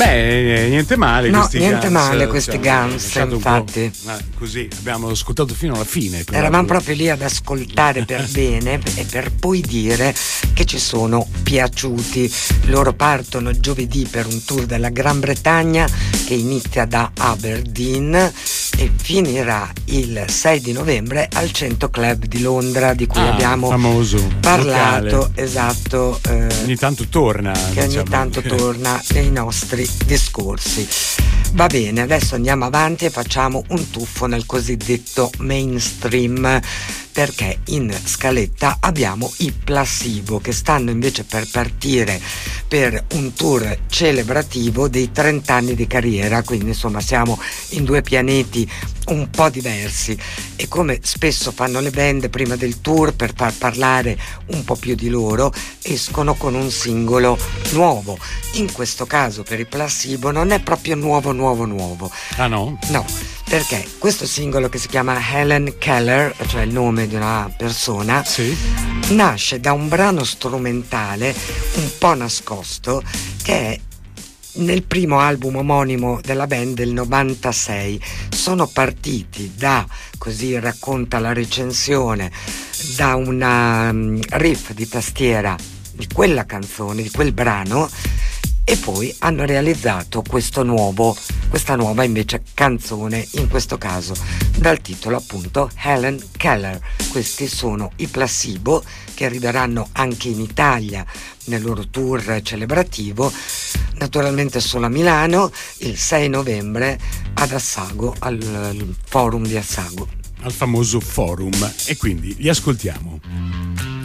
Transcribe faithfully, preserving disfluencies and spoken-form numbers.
Beh, niente male no, questi niente Guns, male questi cioè, Guns, infatti. Ma così abbiamo ascoltato fino alla fine. Eravamo proprio lì ad ascoltare per bene e per poi dire che ci sono piaciuti. Loro partono giovedì per un tour della Gran Bretagna che inizia da Aberdeen e finirà il sei di novembre al cento Club di Londra, di cui ah, abbiamo famoso, parlato. locale. Esatto. Eh, ogni tanto torna. Che diciamo. ogni tanto torna nei nostri discorsi. Va bene, adesso andiamo avanti e facciamo un tuffo nel cosiddetto mainstream, perché in scaletta abbiamo i Placebo, che stanno invece per partire per un tour celebrativo dei trenta anni di carriera, quindi insomma siamo in due pianeti un po' diversi, e come spesso fanno le band prima del tour, per far parlare un po' più di loro, escono con un singolo nuovo. In questo caso per i Placebo non è proprio nuovo nuovo nuovo. Ah no? No, perché questo singolo, che si chiama Helen Keller, cioè il nome di una persona, sì, nasce da un brano strumentale un po' nascosto che è nel primo album omonimo della band del novantasei. Sono partiti da, così racconta la recensione, da una um, riff di tastiera di quella canzone, di quel brano, e poi hanno realizzato questo nuovo, questa nuova invece canzone, in questo caso dal titolo appunto Helen Keller. Questi sono i Placebo, che arriveranno anche in Italia nel loro tour celebrativo, naturalmente solo a Milano, il sei novembre ad Assago, al, al forum di Assago. Al famoso forum, e quindi li ascoltiamo.